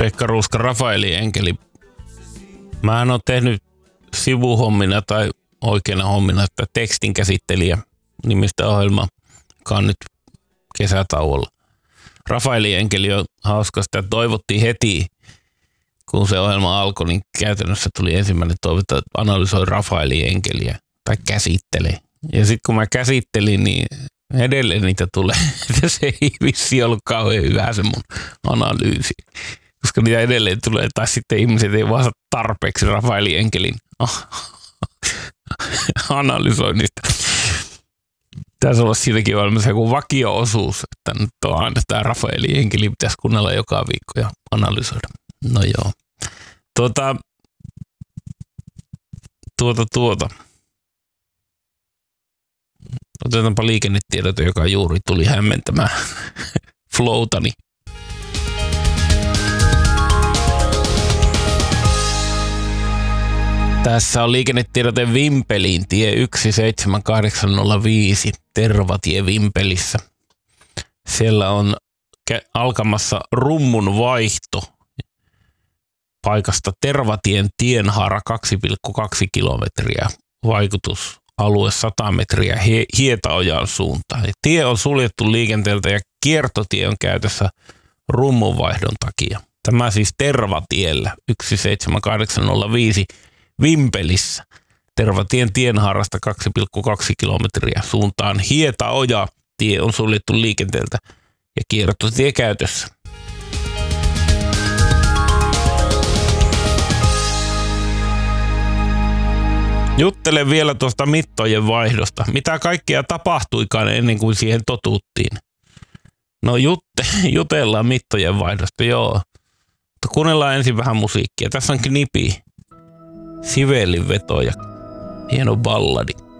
Pekka Ruuska, Rafaeli Enkeli. Mä en ole tehnyt sivuhommina tai oikeana hommina että tekstinkäsittelijä nimistä ohjelma, joka on nyt kesätauolla. Rafaeli Enkeli on hauska, sitä toivottiin heti, kun se ohjelma alkoi, niin käytännössä tuli ensimmäinen toive, että analysoi Rafaeli Enkeliä tai käsittelee. Ja sitten kun mä käsittelin, niin edelleen niitä tulee. Se ei vissi ollut kauhean hyvä se mun analyysi. Koska niitä edelleen tulee, tai sitten ihmiset ei vasta tarpeeksi Rafaeli Enkelin analysoinnista. Pitäisi olla siitäkin olemassa joku vakio-osuus, että nyt on aina tämä Rafaeli Enkeli pitäisi kuunnella joka viikko ja analysoida. No joo. Otetaanpa liikennetiedot, joka juuri tuli hämmentämään floatani. Tässä on liikennetiedote Vimpeliin, tie 17805, Tervatie Vimpelissä. Siellä on alkamassa rummun vaihto paikasta Tervatien tienhaara 2,2 kilometriä. Vaikutusalue 100 metriä Hietaojan suuntaan. Ja tie on suljettu liikenteeltä ja kiertotie on käytössä rummunvaihdon takia. Tämä siis Tervatiellä 17805 Vimpelissä. Tervatien tienhaarasta 2,2 kilometriä suuntaan Hietaoja. Tie on suljettu liikenteeltä ja kiertotie käytössä. Juttelen vielä tuosta mittojen vaihdosta. Mitä kaikkea tapahtuikaan ennen kuin siihen totuttiin? No jutellaan mittojen vaihdosta, joo. Mutta kuunnellaan ensin vähän musiikkia. Tässä on Knipi, Sibelin veto ja hieno balladi.